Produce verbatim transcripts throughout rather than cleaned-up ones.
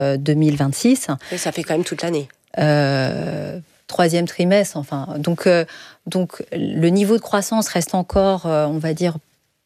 euh, deux mille vingt-six. Et ça fait quand même toute l'année. Euh, troisième trimestre, enfin. Donc, euh, donc, le niveau de croissance reste encore, euh, on va dire,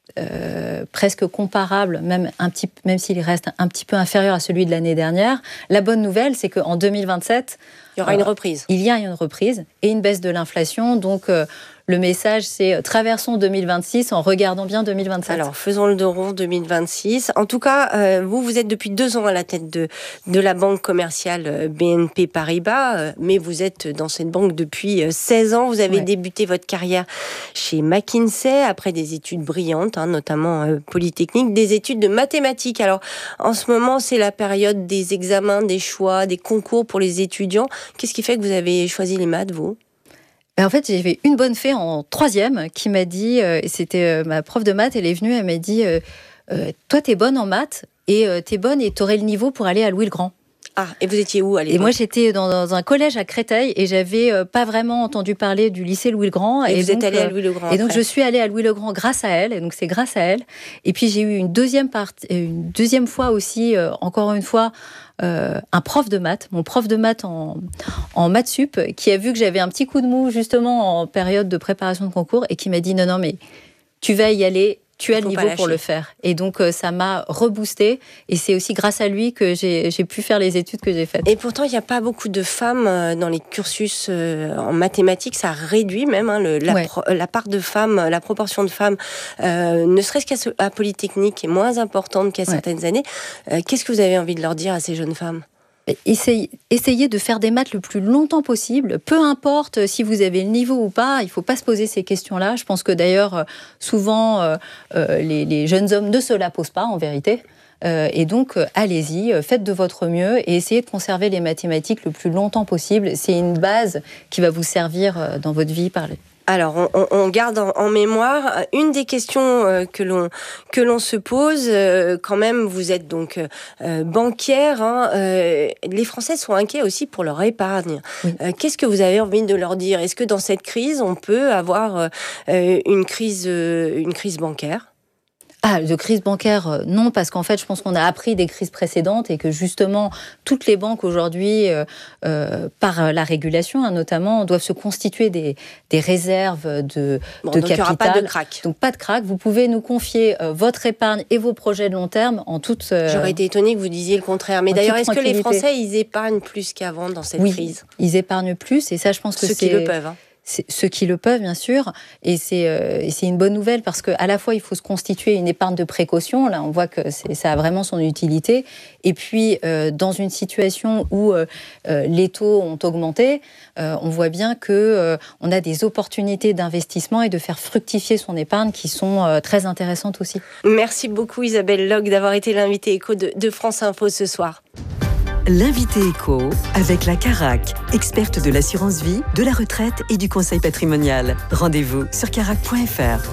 Euh, presque comparable, même, un petit, même s'il reste un petit peu inférieur à celui de l'année dernière. La bonne nouvelle, c'est qu'en deux mille vingt-sept, il y aura euh, une reprise. Il y a une reprise et une baisse de l'inflation. Donc, euh, le message, c'est traversons deux mille vingt-six en regardant bien deux mille vingt-sept. Alors, faisons le dos rond deux mille vingt-six. En tout cas, euh, vous, vous êtes depuis deux ans à la tête de, de la banque commerciale B N P Paribas, euh, mais vous êtes dans cette banque depuis seize ans. Vous avez ouais. débuté votre carrière chez McKinsey après des études brillantes, hein, notamment euh, polytechniques, des études de mathématiques. Alors, en ce moment, c'est la période des examens, des choix, des concours pour les étudiants. Qu'est-ce qui fait que vous avez choisi les maths, vous ? En fait, j'avais une bonne fée en troisième qui m'a dit, euh, et c'était euh, ma prof de maths, elle est venue, elle m'a dit euh, euh, toi, t'es bonne en maths, et euh, t'es bonne et t'aurais le niveau pour aller à Louis-le-Grand. Ah, et vous étiez où à l'époque ? Et moi, j'étais dans, dans un collège à Créteil, et j'avais euh, pas vraiment entendu parler du lycée Louis-le-Grand. Et, et vous donc, êtes allée à Louis-le-Grand. Et donc, je suis allée à Louis-le-Grand grâce à elle, et donc c'est grâce à elle. Et puis, j'ai eu une deuxième, part, une deuxième fois aussi, euh, encore une fois, Euh, un prof de maths, mon prof de maths en, en maths sup, qui a vu que j'avais un petit coup de mou justement en période de préparation de concours et qui m'a dit non, non, mais tu vas y aller, tu as le niveau pour le faire. Et donc, euh, ça m'a reboosté et c'est aussi grâce à lui que j'ai, j'ai pu faire les études que j'ai faites. Et pourtant, il n'y a pas beaucoup de femmes dans les cursus euh, en mathématiques, ça réduit même hein, le, la, ouais. pro, la part de femmes, la proportion de femmes, euh, ne serait-ce qu'à à Polytechnique, est moins importante qu'à ouais. certaines années. Euh, qu'est-ce que vous avez envie de leur dire à ces jeunes femmes ? Essayez, essayez de faire des maths le plus longtemps possible. Peu importe si vous avez le niveau ou pas, il ne faut pas se poser ces questions-là. Je pense que d'ailleurs, souvent, euh, euh, les, les jeunes hommes ne se la posent pas, en vérité. Euh, et donc, euh, allez-y, faites de votre mieux et essayez de conserver les mathématiques le plus longtemps possible. C'est une base qui va vous servir dans votre vie par les... Alors, on, on garde en, en mémoire une des questions euh, que l'on que l'on se pose. Euh, quand même, vous êtes donc euh, banquière. Hein, euh, les Français sont inquiets aussi pour leur épargne. Oui. Euh, qu'est-ce que vous avez envie de leur dire ? Est-ce que dans cette crise, on peut avoir euh, une crise euh, une crise bancaire ? Ah, de crise bancaire, non, parce qu'en fait, je pense qu'on a appris des crises précédentes et que justement, toutes les banques aujourd'hui, euh, euh, par la régulation hein, notamment, doivent se constituer des, des réserves de, bon, de donc capital. Donc, il n'y aura pas de crack. Donc, pas de crack. Vous pouvez nous confier euh, votre épargne et vos projets de long terme en toute... Euh, J'aurais été étonnée que vous disiez le contraire. Mais d'ailleurs, est-ce que les Français, ils épargnent plus qu'avant dans cette oui, crise ? Ils épargnent plus et ça, je pense que Ceux c'est... Ceux qui le peuvent, hein. C'est ceux qui le peuvent, bien sûr, et c'est, euh, et c'est une bonne nouvelle parce qu'à la fois, il faut se constituer une épargne de précaution, là, on voit que c'est, ça a vraiment son utilité, et puis, euh, dans une situation où euh, les taux ont augmenté, euh, on voit bien qu'on euh, a des opportunités d'investissement et de faire fructifier son épargne qui sont euh, très intéressantes aussi. Merci beaucoup Isabelle Log d'avoir été l'invitée éco de, de France Info ce soir. L'invité éco avec la Carac, experte de l'assurance vie, de la retraite et du conseil patrimonial. Rendez-vous sur carac point f r.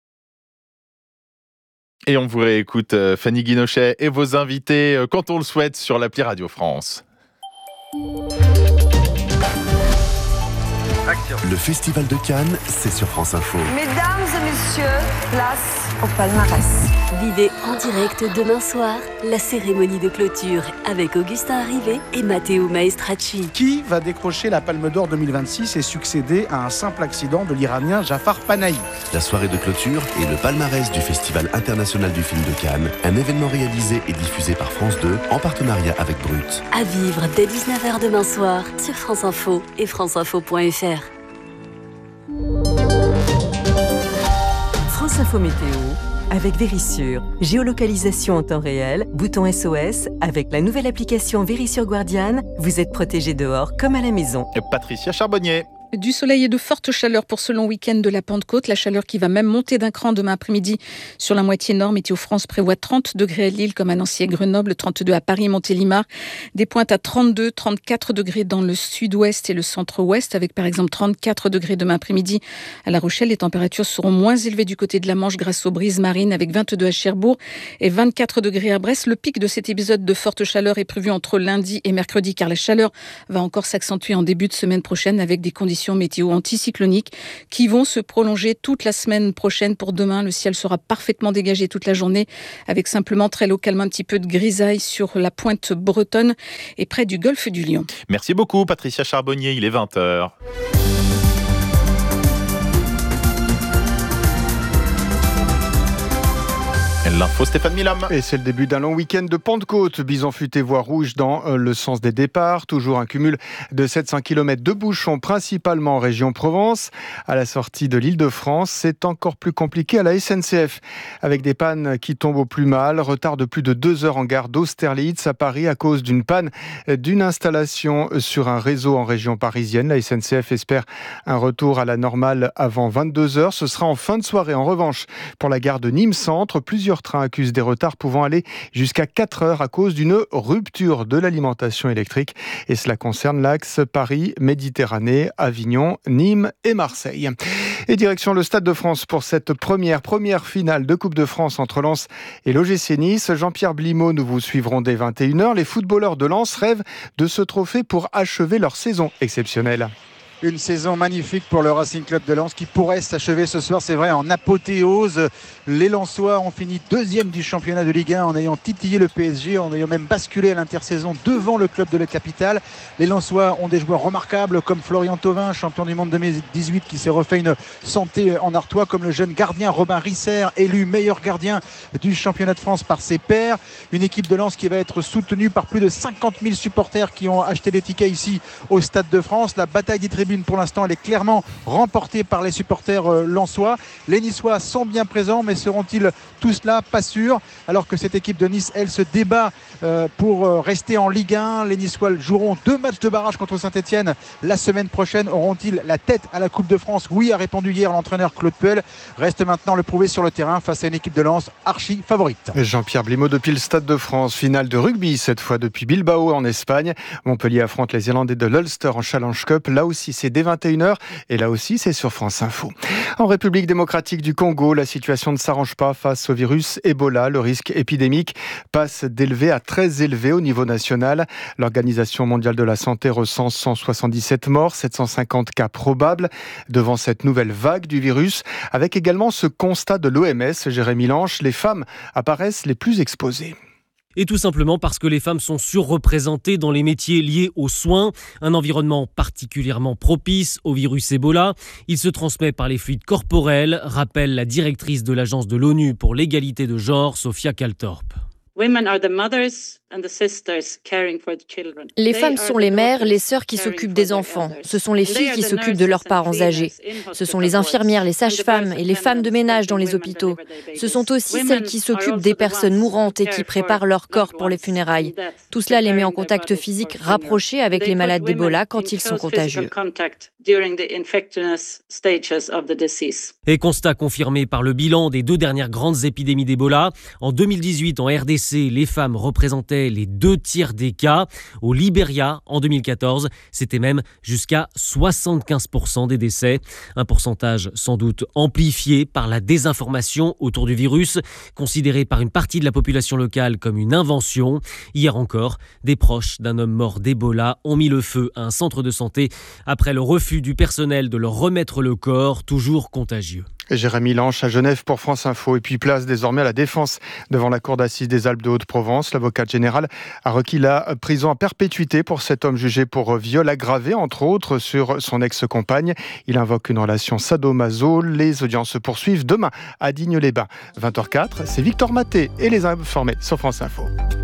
Et on vous réécoute Fanny Guinochet et vos invités quand on le souhaite sur l'appli Radio France. Le Festival de Cannes, c'est sur France Info. Mesdames et messieurs, place au palmarès. Vivez en direct demain soir la cérémonie de clôture avec Augustin Arrivé et Matteo Maestracci. Qui va décrocher la Palme d'Or deux mille vingt-six et succéder à un simple accident de l'Iranien Jafar Panahi ? La soirée de clôture et le palmarès du Festival international du film de Cannes, un événement réalisé et diffusé par France deux en partenariat avec Brut. À vivre dès dix-neuf heures demain soir sur France Info et france info point f r. France Info Météo avec Vérissure. Géolocalisation en temps réel, bouton S O S. Avec la nouvelle application Vérissure Guardian, vous êtes protégé dehors comme à la maison. Patricia Charbonnier. Du soleil et de fortes chaleurs pour ce long week-end de la Pentecôte. La chaleur qui va même monter d'un cran demain après-midi sur la moitié nord. Météo France prévoit trente degrés à Lille comme à Nancy et Grenoble, trente-deux à Paris, Montélimar. Des pointes à trente-deux, trente-quatre degrés dans le sud-ouest et le centre-ouest avec par exemple trente-quatre degrés demain après-midi à La Rochelle. Les températures seront moins élevées du côté de la Manche grâce aux brises marines avec vingt-deux à Cherbourg et vingt-quatre degrés à Brest. Le pic de cet épisode de forte chaleur est prévu entre lundi et mercredi car la chaleur va encore s'accentuer en début de semaine prochaine avec des conditions conditions météo anticycloniques qui vont se prolonger toute la semaine prochaine. Pour demain, le ciel sera parfaitement dégagé toute la journée avec simplement très localement un petit peu de grisaille sur la pointe bretonne et près du golfe du Lion. Merci beaucoup Patricia Charbonnier, il est vingt heures. L'info Stéphane Milam. Et c'est le début d'un long week-end de Pentecôte. Bison futé voie rouge dans le sens des départs. Toujours un cumul de sept cents kilomètres de bouchons, principalement en région Provence. À la sortie de l'Île-de-France, c'est encore plus compliqué à la S N C F. Avec des pannes qui tombent au plus mal. Retard de plus de deux heures en gare d'Austerlitz à Paris à cause d'une panne d'une installation sur un réseau en région parisienne. La S N C F espère un retour à la normale avant vingt-deux heures. Ce sera en fin de soirée. En revanche, pour la gare de Nîmes Centre, plusieurs trains accusent des retards pouvant aller jusqu'à quatre heures à cause d'une rupture de l'alimentation électrique. Et cela concerne l'axe Paris-Méditerranée, Avignon, Nîmes et Marseille. Et direction le Stade de France pour cette première, première finale de Coupe de France entre Lens et l'O G C Nice. Jean-Pierre Blimaud, nous vous suivrons dès vingt et une heures. Les footballeurs de Lens rêvent de ce trophée pour achever leur saison exceptionnelle. Une saison magnifique pour le Racing Club de Lens qui pourrait s'achever ce soir, c'est vrai, en apothéose. Les Lensois ont fini deuxième du championnat de Ligue un en ayant titillé le P S G, en ayant même basculé à l'intersaison devant le club de la capitale. Les Lensois ont des joueurs remarquables comme Florian Thauvin, champion du monde deux mille dix-huit, qui s'est refait une santé en Artois, comme le jeune gardien Robin Risser, élu meilleur gardien du championnat de France par ses pairs. Une équipe de Lens qui va être soutenue par plus de cinquante mille supporters qui ont acheté des tickets ici au Stade de France. La bataille des tribunes, pour l'instant, elle est clairement remportée par les supporters euh, lensois. Les Niçois sont bien présents, mais seront-ils tous là? Pas sûr. Alors que cette équipe de Nice, elle se débat euh, pour euh, rester en Ligue un. Les Niçois joueront deux matchs de barrage contre Saint-Etienne la semaine prochaine. Auront-ils la tête à la Coupe de France? Oui, a répondu hier l'entraîneur Claude Puel. Reste maintenant le prouver sur le terrain face à une équipe de Lens archi favorite. Jean-Pierre Blimaud depuis le Stade de France. Finale de rugby, cette fois depuis Bilbao en Espagne. Montpellier affronte les Irlandais de l'Ulster en Challenge Cup. Là aussi, c'est dès vingt et une heures et là aussi c'est sur France Info. En République démocratique du Congo, la situation ne s'arrange pas face au virus Ebola. Le risque épidémique passe d'élevé à très élevé au niveau national. L'Organisation mondiale de la santé recense cent soixante-dix-sept morts, sept cent cinquante cas probables devant cette nouvelle vague du virus, avec également ce constat de l'O M S, Jérémy Lanche, les femmes apparaissent les plus exposées. Et tout simplement parce que les femmes sont surreprésentées dans les métiers liés aux soins, un environnement particulièrement propice au virus Ebola. Il se transmet par les fluides corporels, rappelle la directrice de l'Agence de l'ONU pour l'égalité de genre, Sophia Kaltorp. Les femmes sont les mères, les sœurs qui s'occupent des enfants. Ce sont les filles qui s'occupent de leurs parents âgés. Ce sont les infirmières, les sages-femmes et les femmes de ménage dans les hôpitaux. Ce sont aussi celles qui s'occupent des personnes mourantes et qui préparent leur corps pour les funérailles. Tout cela les met en contact physique rapproché avec les malades d'Ebola quand ils sont contagieux. Et constat confirmé par le bilan des deux dernières grandes épidémies d'Ebola. En deux mille dix-huit, en R D C, les femmes représentaient les deux tiers des cas. Au Libéria, en deux mille quatorze, c'était même jusqu'à soixante-quinze pour cent des décès. Un pourcentage sans doute amplifié par la désinformation autour du virus, considéré par une partie de la population locale comme une invention. Hier encore, des proches d'un homme mort d'Ebola ont mis le feu à un centre de santé après le refus du personnel de leur remettre le corps, toujours contagieux. Jérémy Lanche à Genève pour France Info. Et puis place désormais à la défense devant la cour d'assises des Alpes de Haute-Provence. L'avocat général a requis la prison à perpétuité pour cet homme jugé pour viol aggravé, entre autres, sur son ex-compagne. Il invoque une relation sadomaso. Les audiences se poursuivent demain à Digne-les-Bains. vingt heures quatre, c'est Victor Maté et les informés sur France Info.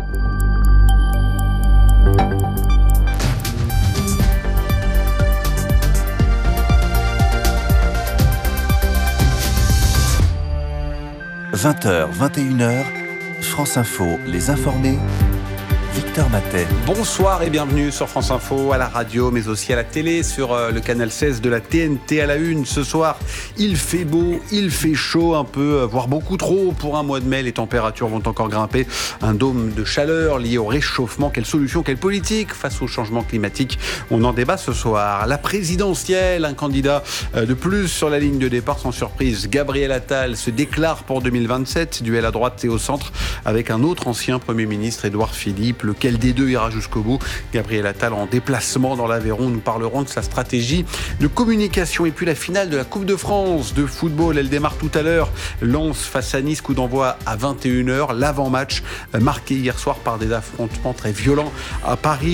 vingt heures, vingt et une heures, France Info, les informés, Victor Matet. Bonsoir et bienvenue sur France Info, à la radio, mais aussi à la télé, sur le canal seize de la T N T à la une. Ce soir, il fait beau, il fait chaud un peu, voire beaucoup trop. Pour un mois de mai, les températures vont encore grimper. Un dôme de chaleur lié au réchauffement. Quelle solution, quelle politique face au changement climatique? On en débat ce soir. La présidentielle, un candidat de plus sur la ligne de départ, sans surprise. Gabriel Attal se déclare pour deux mille vingt-sept. Duel à droite et au centre avec un autre ancien Premier ministre, Édouard Philippe. Lequel des deux ira jusqu'au bout? Gabriel Attal en déplacement dans l'Aveyron. Nous parlerons de sa stratégie de communication. Et puis la finale de la Coupe de France de football, elle démarre tout à l'heure. Lens face à Nice, coup d'envoi à vingt et une heures. L'avant-match marqué hier soir par des affrontements très violents à Paris.